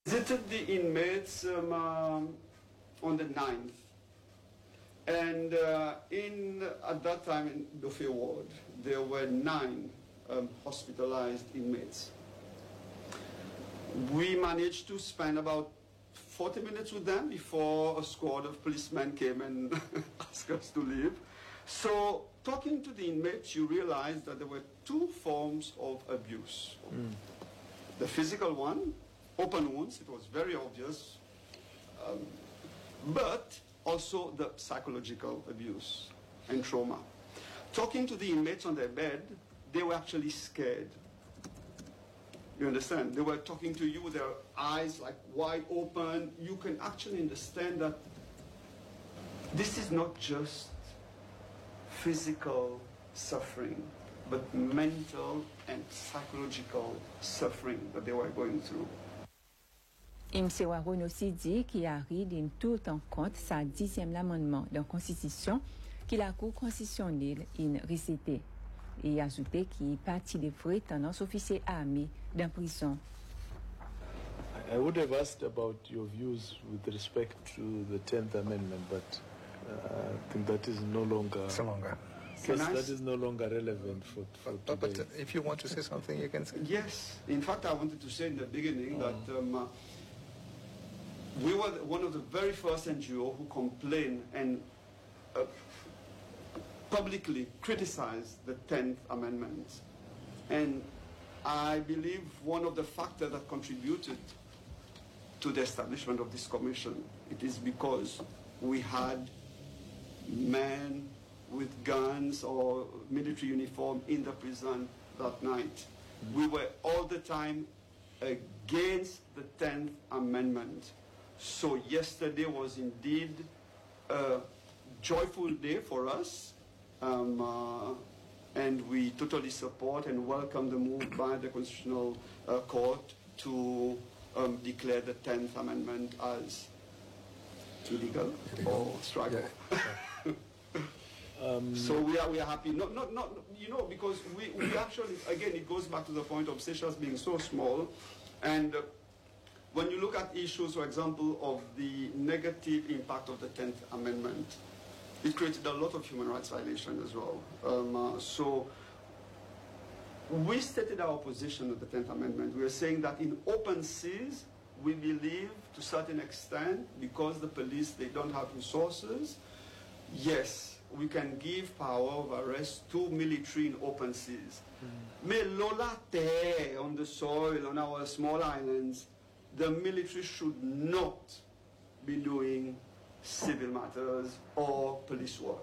Visited the inmates on the 9th, and at that time in Buffet Ward, there were 9 hospitalized inmates. We managed to spend about 40 minutes with them before a squad of policemen came and asked us to leave. So, talking to the inmates, you realize that there were 2 forms of abuse. The physical one, open wounds, it was very obvious, but also the psychological abuse and trauma. Talking to the inmates on their bed, they were actually scared. You understand? They were talking to you with their eyes like wide open. You can actually understand that this is not just physical suffering, but mental and psychological suffering that they were going through. M. Waron aussi dit qu'il arrive d'une tout en compte sa 10e amendement de la Constitution que la Cour constitutionnelle a récité et ajouté qu'il partit des vraies tendances officiers armés dans prison. I would have asked about your views with respect to the 10th Amendment, but I think that is no longer... So longer. That is no longer relevant for today. But if you want to say something, you can say. Yes. In fact, I wanted to say in the beginning that we were one of the very first NGO who complained and publicly criticized the 10th Amendment. And I believe one of the factors that contributed to the establishment of this commission, it is because we had men with guns or military uniform in the prison that night. We were all the time against the 10th Amendment. So yesterday was indeed a joyful day for us, and we totally support and welcome the move by the Constitutional Court to declare the 10th Amendment as illegal or strike. So we are happy. Not because we actually, again, it goes back to the point of Seychelles being so small, and when you look at issues, for example, of the negative impact of the 10th Amendment, it created a lot of human rights violations as well. So we stated our position with the 10th Amendment. We are saying that in open seas, we believe to a certain extent, because the police, they don't have resources, yes, we can give power of arrest to military in open seas. Mais lola terre, on the soil, on our small islands, the military should not be doing civil matters or police work.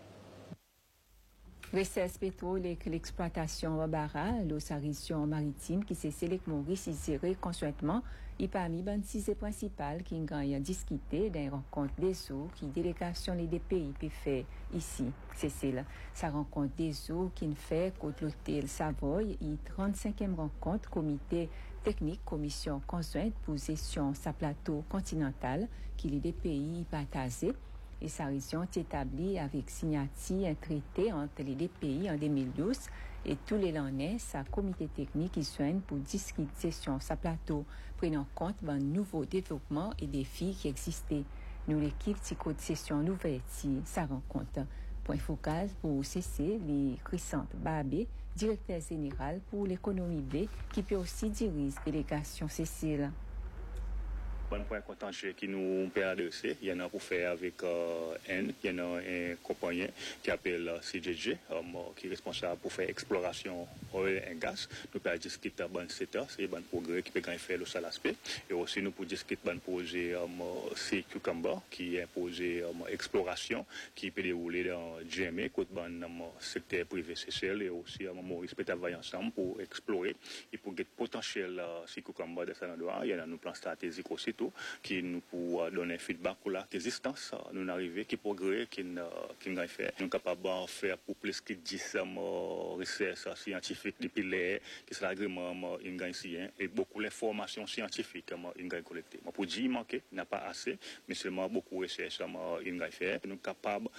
Recesse pétrole et l'exploitation au barrage, l'ossarition maritime qui s'est avec Maurice ici conjointement, et parmi les 6 principales qui ont discuté d'une rencontre des eaux qui délégation des pays peut faire ici. C'est celle. Sa rencontre des eaux qui fait contre l'hôtel Savoy et 35e rencontre comité technique commission conjointe pour gestion sa plateau continental qui les des pays partagés. Et sa région est établie avec signature un traité entre les deux pays en 2012 et tous les l'année sa comité technique qui soigne pour discuter sur sa plateau prenant compte d'un nouveau développement et défis qui existaient. Nous l'équipe de session nouvelle sa rencontre. Point focal pour CC les Chrysanthe Barbé, directeur général pour l'économie blé qui peut aussi diriger délégation Cécile. Bon point contentieux qui nous peut adresser, il y en a pour faire avec N, il y en a un compagnon qui appelle CGG, qui est responsable pour faire exploration oil et gaz. Nous pouvons discuter bon secteur, c'est bon progrès qui peut faire le seul aspect. Et aussi nous pouvons discuter bon projet C Cucumber, qui est un projet exploration qui peut dérouler dans GMA, côté bon secteur privé CCL et aussi Maurice peut travailler ensemble pour explorer et pour get potentiel C Cucumber de cet endroit. Il y en a nos plans stratégiques aussi qui nous pour donner feedback pour l'existence nous arriver qui progrès qui nous fait nous capable de faire pour plus que 10 recherches scientifiques depuis les qui c'est l'agrément ingénieur et beaucoup d'informations scientifiques ingénieur collecté pour dire manquer n'a pas assez mais seulement beaucoup de recherches ingénieur fait nous capable